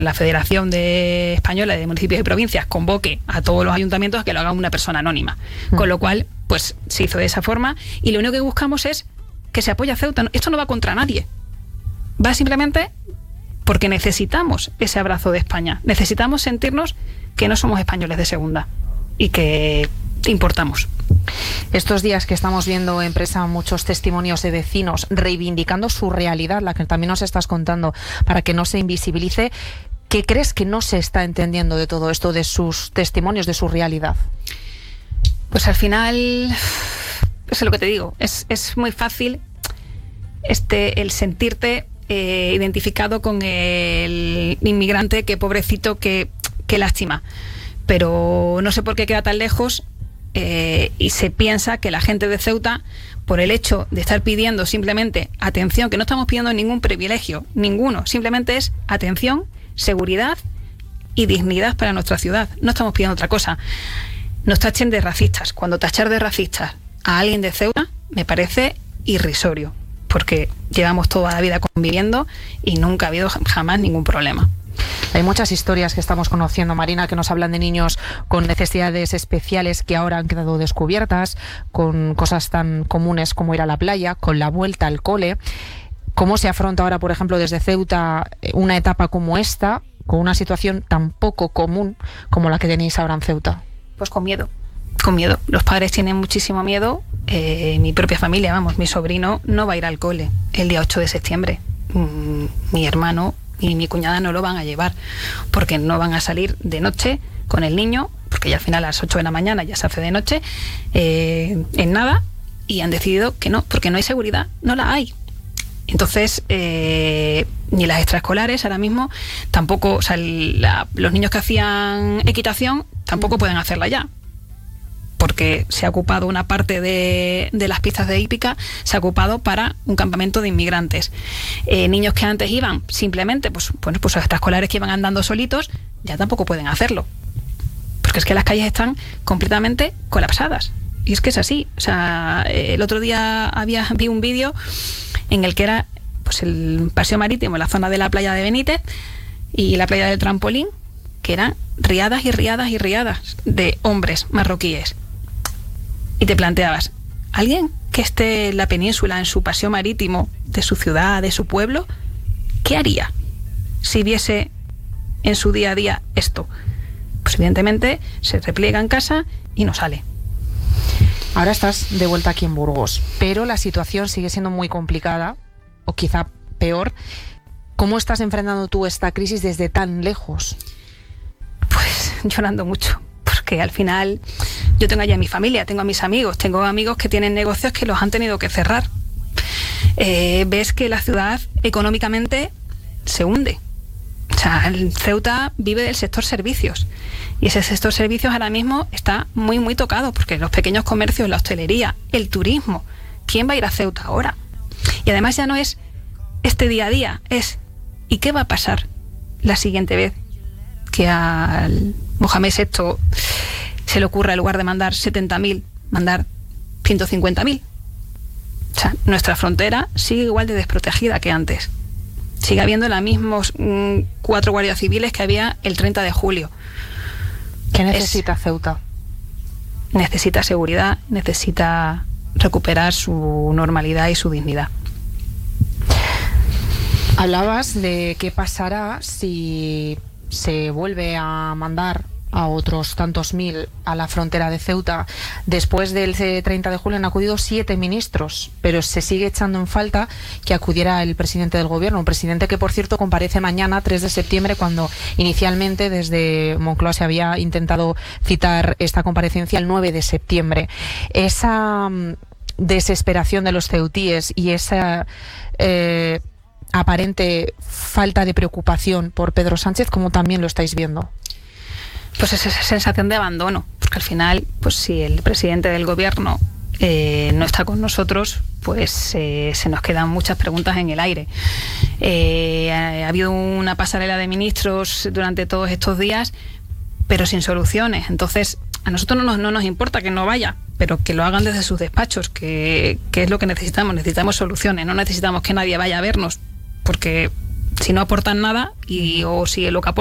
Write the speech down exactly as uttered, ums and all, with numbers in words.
la Federación de Española de Municipios y Provincias convoque a todos los ayuntamientos a que lo haga una persona anónima. Mm. Con lo cual, pues se hizo de esa forma y lo único que buscamos es que se apoye a Ceuta. Esto no va contra nadie. Va simplemente porque necesitamos ese abrazo de España. Necesitamos sentirnos que no somos españoles de segunda y que importamos. Estos días que estamos viendo en prensa muchos testimonios de vecinos reivindicando su realidad, la que también nos estás contando, para que no se invisibilice, ¿qué crees que no se está entendiendo de todo esto, de sus testimonios, de su realidad? Pues al final, eso es lo que te digo, es, es muy fácil este, el sentirte eh, identificado con el inmigrante, que pobrecito, que, que lástima. Pero no sé por qué queda tan lejos. Eh, y se piensa que la gente de Ceuta, por el hecho de estar pidiendo simplemente atención, que no estamos pidiendo ningún privilegio, ninguno, simplemente es atención, seguridad y dignidad para nuestra ciudad. No estamos pidiendo otra cosa. Nos tachen de racistas. Cuando tachar de racistas a alguien de Ceuta me parece irrisorio, porque llevamos toda la vida conviviendo y nunca ha habido jamás ningún problema. Hay muchas historias que estamos conociendo, Marina, que nos hablan de niños con necesidades especiales que ahora han quedado descubiertas, con cosas tan comunes como ir a la playa, con la vuelta al cole. ¿Cómo se afronta ahora, por ejemplo, desde Ceuta una etapa como esta, con una situación tan poco común como la que tenéis ahora en Ceuta? Pues con miedo, con miedo. Los padres tienen muchísimo miedo. Eh, mi propia familia, vamos, mi sobrino no va a ir al cole el día ocho de septiembre. Mm, mi hermano y mi cuñada no lo van a llevar, porque no van a salir de noche con el niño, porque ya al final a las ocho de la mañana ya se hace de noche, eh, en nada, y han decidido que no, porque no hay seguridad, no la hay. Entonces, eh, ni las extraescolares ahora mismo, tampoco, o sea, la, los niños que hacían equitación tampoco pueden hacerla ya, porque se ha ocupado una parte de, de las pistas de hípica, se ha ocupado para un campamento de inmigrantes. Eh, niños que antes iban simplemente, pues, pues, pues los extraescolares que iban andando solitos, ya tampoco pueden hacerlo, porque es que las calles están completamente colapsadas. Y es que es así. O sea, el otro día había vi un vídeo en el que era pues el paseo marítimo en la zona de la playa de Benítez y la playa del Trampolín, que eran riadas y riadas y riadas de hombres marroquíes. Y te planteabas, ¿alguien que esté en la península, en su paseo marítimo de su ciudad, de su pueblo, qué haría si viese en su día a día esto? Pues evidentemente se repliega en casa y no sale. Ahora estás de vuelta aquí en Burgos, pero la situación sigue siendo muy complicada, o quizá peor. ¿Cómo estás enfrentando tú esta crisis desde tan lejos? Pues llorando mucho, porque al final yo tengo allá a mi familia, tengo a mis amigos, tengo amigos que tienen negocios que los han tenido que cerrar. Eh, ves que la ciudad económicamente se hunde. O sea, el Ceuta vive del sector servicios y ese sector servicios ahora mismo está muy muy tocado, porque los pequeños comercios, la hostelería, el turismo, ¿quién va a ir a Ceuta ahora? Y además ya no es este día a día, es ¿y qué va a pasar la siguiente vez que al Mohamed sexto se le ocurra, en lugar de mandar setenta mil, mandar ciento cincuenta mil? O sea, nuestra frontera sigue igual de desprotegida que antes. Sigue habiendo los mismos mmm, cuatro guardias civiles que había el treinta de julio. ¿Qué necesita es, Ceuta? Necesita seguridad, necesita recuperar su normalidad y su dignidad. Hablabas de qué pasará si se vuelve a mandar a otros tantos mil a la frontera de Ceuta. Después del treinta de julio han acudido siete ministros, pero se sigue echando en falta que acudiera el presidente del gobierno, un presidente que, por cierto, comparece mañana, tres de septiembre, cuando inicialmente desde Moncloa se había intentado citar esta comparecencia el nueve de septiembre. Esa um, desesperación de los ceutíes y esa eh, aparente falta de preocupación por Pedro Sánchez, ¿cómo también lo estáis viendo? Pues esa sensación de abandono, porque al final, pues si el presidente del gobierno eh, no está con nosotros, pues eh, se nos quedan muchas preguntas en el aire. Eh, ha, ha habido una pasarela de ministros durante todos estos días, pero sin soluciones. Entonces, a nosotros no nos, no nos importa que no vaya, pero que lo hagan desde sus despachos, que, que es lo que necesitamos. Necesitamos soluciones, no necesitamos que nadie vaya a vernos, porque Si no aportan nada y o si lo que aportan